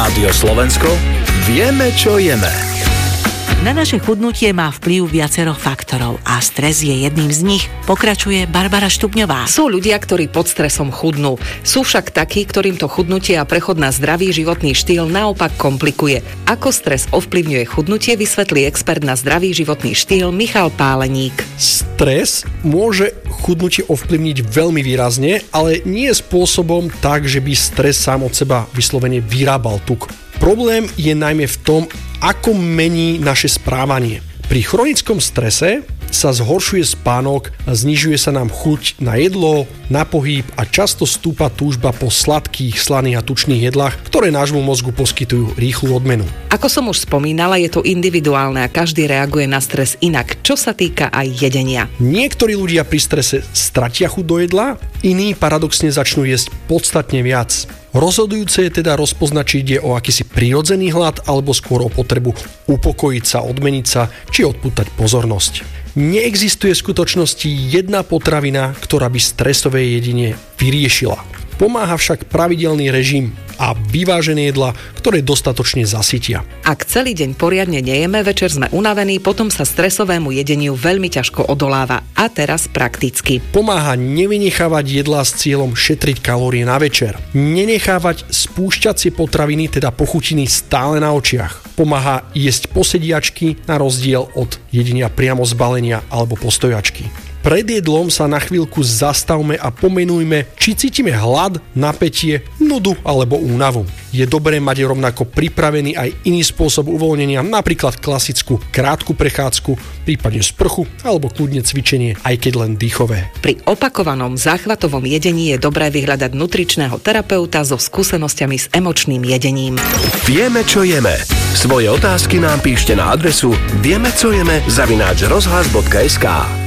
Rádio Slovensko, vieme, čo jeme. Na naše chudnutie má vplyv viacero faktorov a stres je jedným z nich, pokračuje Barbara Štupňová. Sú ľudia, ktorí pod stresom chudnú. Sú však takí, ktorým to chudnutie a prechod na zdravý životný štýl naopak komplikuje. Ako stres ovplyvňuje chudnutie, vysvetlí expert na zdravý životný štýl Michal Páleník. Stres môže chudnutie ovplyvniť veľmi výrazne, ale nie spôsobom tak, že by stres sám od seba vyslovene vyrábal tuk. Problém je najmä v tom, ako mení naše správanie. Pri chronickom strese sa zhoršuje spánok, znižuje sa nám chuť na jedlo, na pohyb a často stúpa túžba po sladkých, slaných a tučných jedlách, ktoré nášmu mozgu poskytujú rýchlu odmenu. Ako som už spomínala, je to individuálne a každý reaguje na stres inak, čo sa týka aj jedenia. Niektorí ľudia pri strese stratia chuť do jedla, iní paradoxne začnú jesť podstatne viac. Rozhodujúce je teda rozpoznať, či ide o akýsi prirodzený hlad alebo skôr o potrebu upokojiť sa, odmeniť sa či odpútať pozornosť. Neexistuje v skutočnosti jedna potravina, ktorá by stresové jedenie vyriešila. Pomáha však pravidelný režim a vyvážené jedlá, ktoré dostatočne zasytia. Ak celý deň poriadne nejeme, večer sme unavení, potom sa stresovému jedeniu veľmi ťažko odoláva. A teraz prakticky. Pomáha nevynechávať jedlá s cieľom šetriť kalórie na večer. Nenechávať spúšťacie potraviny, teda pochutiny, stále na očiach. Pomáha jesť posediačky na rozdiel od jedenia priamo z balenia alebo postojačky. Pred jedlom sa na chvíľku zastavme a pomenujme, či cítime hlad, napätie, nudu alebo únavu. Je dobré mať rovnako pripravený aj iný spôsob uvoľnenia, napríklad klasickú krátku prechádzku, prípadne sprchu alebo kľudne cvičenie, aj keď len dýchové. Pri opakovanom záchvatovom jedení je dobré vyhľadať nutričného terapeuta so skúsenosťami s emočným jedením. Vieme, čo jeme. Svoje otázky nám píšte na adresu viemecojeme@rozhlas.sk.